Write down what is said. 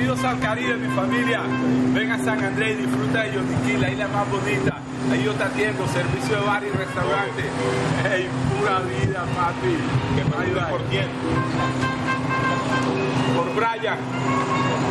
Bienvenidos al Caribe, mi familia. Ven a San Andrés y disfruta de Yotiquí, la isla más bonita. Ahí yo te atiendo, servicio de bar y restaurante. Hey, pura vida, papi. ¿Que me ayudas por quién? Por Brian.